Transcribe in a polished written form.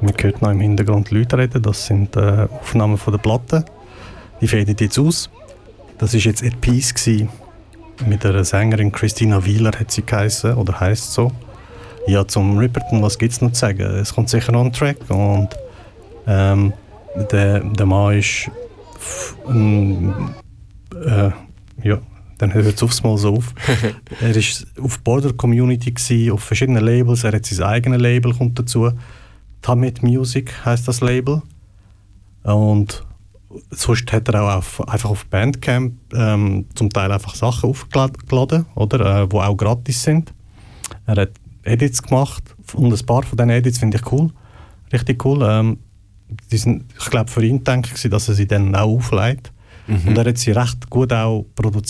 Man hört noch im Hintergrund Leute reden, das sind Aufnahmen von der Platte. Die faden jetzt aus. Das war jetzt «At Peace» gewesen. Mit einer Sängerin, Christina Wheeler hat sie geheissen, oder heisst so. Ja, zum Ripperton, was gibt es noch zu sagen? Es kommt sicher noch ein Track und der Mann ist ja, dann hört es aufs Mal so auf. Er war auf Border Community gewesen, auf verschiedenen Labels. Er hat sein eigenes Label, kommt dazu. Tamit Music heisst das Label. Und sonst hat er auch einfach auf Bandcamp zum Teil einfach Sachen aufgeladen, oder? Die auch gratis sind. Er hat Edits gemacht und ein paar von diesen Edits finde ich cool. Richtig cool. Die sind, ich glaube, für ihn gedacht, dass er sie dann auch auflegt. Und er hat sie recht gut auch produziert.